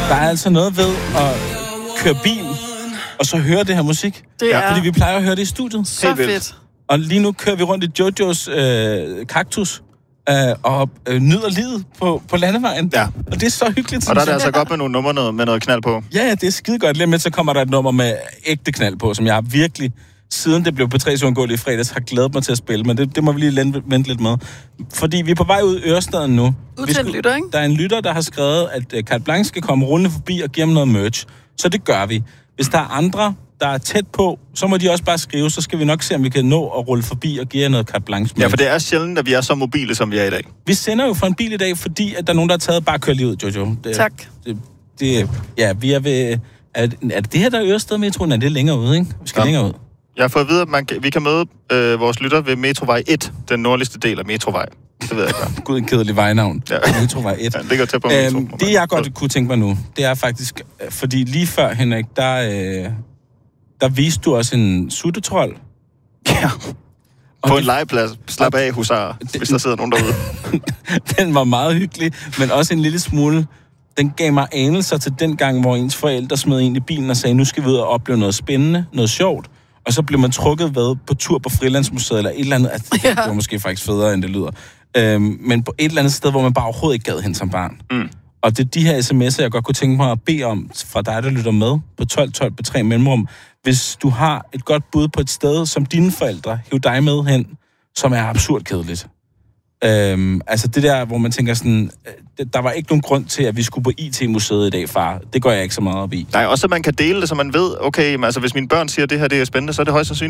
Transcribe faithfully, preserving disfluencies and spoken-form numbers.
Der er altså noget ved at køre bil, og så høre det her musik. Det er... Fordi vi plejer at høre det i studiet. Så fedt. Og lige nu kører vi rundt i Jojos øh, kaktus, øh, og øh, nyder livet på, på landevejen. Ja. Og det er så hyggeligt. Og der er det altså godt med nogle numre noget, med noget knald på. Ja, ja, det er skide godt. Lige med, så kommer der et nummer med ægte knald på, som jeg virkelig, siden det blev på tre uundgåeligt i fredags, har glædet mig til at spille. Men det, det må vi lige vente lidt med. Fordi vi er på vej ud i Ørestaden nu. Ud til en lytter, ikke? Der er en lytter, der har skrevet, at uh, Carte Blanche skal komme rullende forbi og give ham noget merch. Så det gør vi. Hvis der er andre, der er tæt på, så må de også bare skrive, så skal vi nok se, om vi kan nå at rulle forbi og give jer noget Carte Blanche merch. Ja, for det er sjældent, at vi er så mobile, som vi er i dag. Vi sender jo fra en bil i dag, fordi at der er nogen, der har taget bare kør lige ud, Jojo. Det, tak. Det, det, ja, vi er ved... Er, er det det her, der er Ørsted Metroen? Er det længere ude, ikke? Vi skal ja. længere ud. Jeg har fået at vide, at man kan, vi kan møde øh, vores lytter ved Metrovej et, den nordligste del af Metrovej. Det ved jeg ikke. Gud, en kedelig vejnavn. Ja. Metrovej et. Ja, det går til på øhm, metro. Det, jeg godt kunne tænke mig nu, det er faktisk... Fordi lige før, Henrik, der, øh, der viste du også en suttetrold. Ja. På og en legeplads. Slap af, husar, den, hvis der sidder nogen derude. Den var meget hyggelig, men også en lille smule... Den gav mig anelser til den gang, hvor ens forældre smed ind i bilen og sagde, nu skal vi ud og opleve noget spændende, noget sjovt. Og så blev man trukket ved på tur på Frilandsmuseet, eller et eller andet. Altså, ja. Det var måske faktisk federe, end det lyder. Øhm, men på et eller andet sted, hvor man bare overhovedet ikke gad hen som barn. Mm. Og det er de her sms'er, jeg godt kunne tænke mig at bede om, fra dig, der lytter med, på tolv tolv på tre mellemrum. Hvis du har et godt bud på et sted, som dine forældre hiver dig med hen, som er absurd kedeligt. Øhm, altså det der, hvor man tænker sådan, der var ikke nogen grund til, at vi skulle på I T-museet i dag, far. Det går jeg ikke så meget op i. Nej, også at man kan dele det, så man ved, okay, altså hvis mine børn siger, at det her det er spændende, så er det højst sandsynligt